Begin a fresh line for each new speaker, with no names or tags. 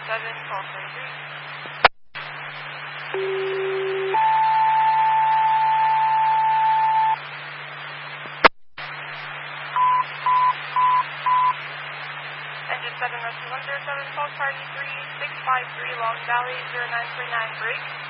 Engine 7 Rescue 107, Falls Party 3653, Long Valley 0939, break.